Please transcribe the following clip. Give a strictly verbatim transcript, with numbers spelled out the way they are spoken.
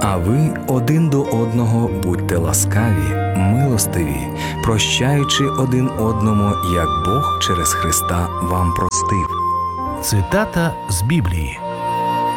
А ви один до одного будьте ласкаві, милостиві, прощаючи один одному, як Бог через Христа вам простив. Цитата з Біблії.